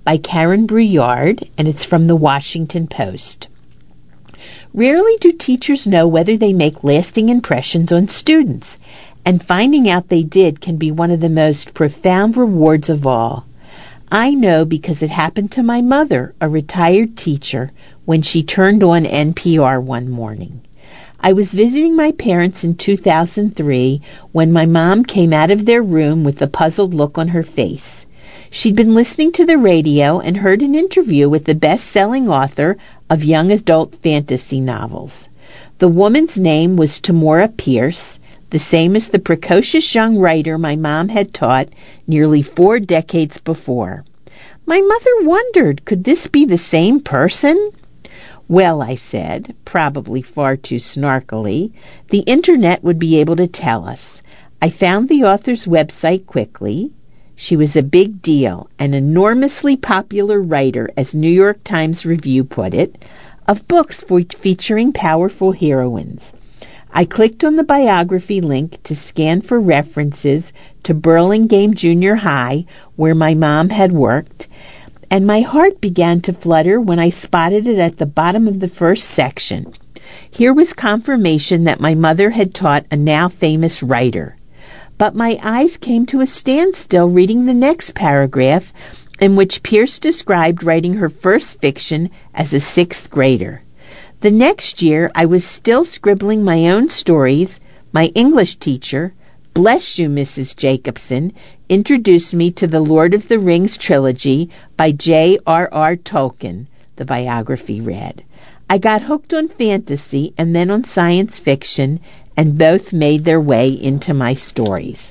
by Karen Brouillard, and it's from the Washington Post. Rarely do teachers know whether they make lasting impressions on students, and finding out they did can be one of the most profound rewards of all. I know because it happened to my mother, a retired teacher, when she turned on NPR one morning. I was visiting my parents in 2003 when my mom came out of their room with a puzzled look on her face. She'd been listening to the radio and heard an interview with the best-selling author of young adult fantasy novels. The woman's name was Tamora Pierce, the same as the precocious young writer my mom had taught nearly 4 decades before. My mother wondered, could this be the same person? Well, I said, probably far too snarkily, the internet would be able to tell us. I found the author's website quickly. She was a big deal, an enormously popular writer, as New York Times Review put it, of books featuring powerful heroines. I clicked on the biography link to scan for references to Burlingame Junior High, where my mom had worked, and my heart began to flutter when I spotted it at the bottom of the first section. Here was confirmation that my mother had taught a now famous writer. But my eyes came to a standstill reading the next paragraph, in which Pierce described writing her first fiction as a 6th grader. The next year, I was still scribbling my own stories. My English teacher, bless you, Mrs. Jacobson, introduced me to the Lord of the Rings trilogy by J.R.R. Tolkien, the biography read. I got hooked on fantasy and then on science fiction, and both made their way into my stories.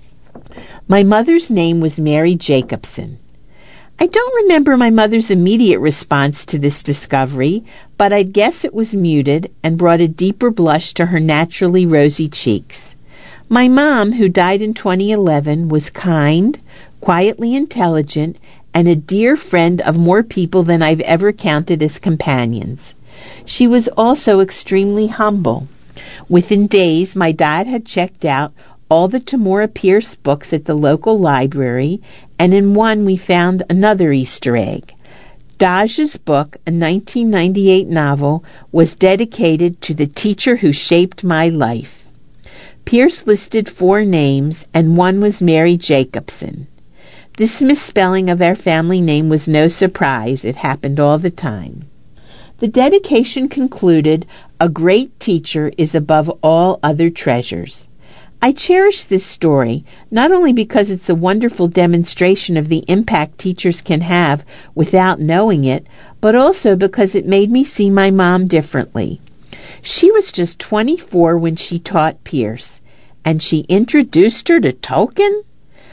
My mother's name was Mary Jacobson. I don't remember my mother's immediate response to this discovery, but I'd guess it was muted and brought a deeper blush to her naturally rosy cheeks. My mom, who died in 2011, was kind, quietly intelligent, and a dear friend of more people than I've ever counted as companions. She was also extremely humble. Within days, my dad had checked out all the Tamora Pierce books at the local library, and in one we found another Easter egg. Daja's book, a 1998 novel, was dedicated to the teacher who shaped my life. Pierce listed 4 names, and one was Mary Jacobson. This misspelling of our family name was no surprise. It happened all the time. The dedication concluded, "A great teacher is above all other treasures." I cherish this story, not only because it's a wonderful demonstration of the impact teachers can have without knowing it, but also because it made me see my mom differently. She was just 24 when she taught Pierce, and she introduced her to Tolkien?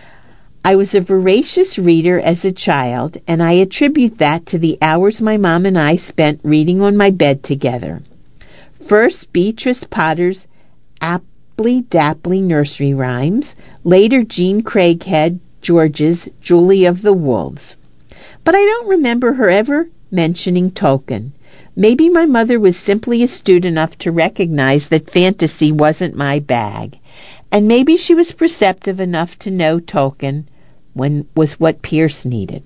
I was a voracious reader as a child, and I attribute that to the hours my mom and I spent reading on my bed together. First, Beatrice Potter's Aptly Dapply nursery rhymes, later Jean Craighead George's Julie of the Wolves. But I don't remember her ever mentioning Tolkien. Maybe my mother was simply astute enough to recognize that fantasy wasn't my bag, and maybe she was perceptive enough to know Tolkien was what Pierce needed.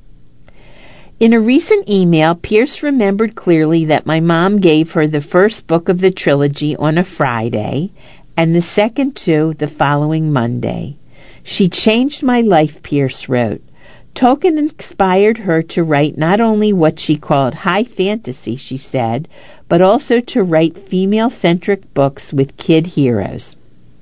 In a recent email, Pierce remembered clearly that my mom gave her the first book of the trilogy on a Friday, and the second 2 the following Monday. She changed my life, Pierce wrote. Tolkien inspired her to write not only what she called high fantasy, she said, but also to write female-centric books with kid heroes.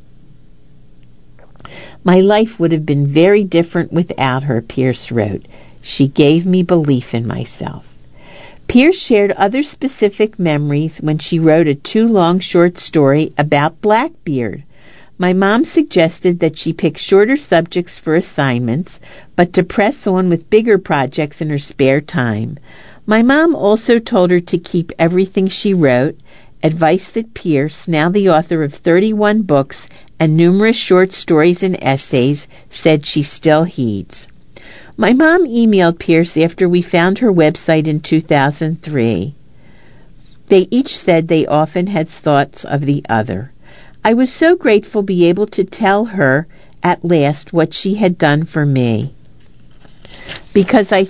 My life would have been very different without her, Pierce wrote. She gave me belief in myself. Pierce shared other specific memories when she wrote a 2-long short story about Blackbeard. My mom suggested that she pick shorter subjects for assignments, but to press on with bigger projects in her spare time. My mom also told her to keep everything she wrote, advice that Pierce, now the author of 31 books and numerous short stories and essays, said she still heeds. My mom emailed Pierce after we found her website in 2003. They each said they often had thoughts of the other. I was so grateful to be able to tell her at last what she had done for me, because I